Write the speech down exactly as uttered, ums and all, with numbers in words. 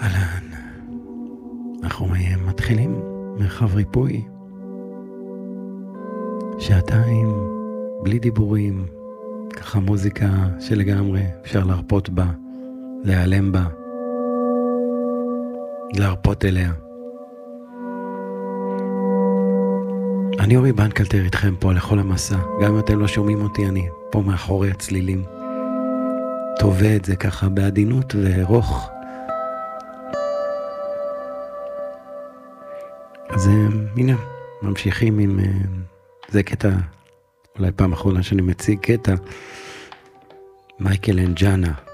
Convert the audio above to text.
אהלן, אנחנו מתחילים מרחב ריפוי, שעתיים בלי דיבורים, ככה מוזיקה שלגמרי אפשר להרפות בה, להיעלם בה, להרפות אליה. אני אורי בנקלטר איתכם פה לכל המסע, גם אם אתם לא שומעים אותי, אני פה מאחורי הצלילים, תובע את זה ככה בעדינות ורוך. אז הנה, ממשיכים עם, זה קטע, אולי פעם אחרונה שאני מציג קטע, מייקל אנד ג'אנה.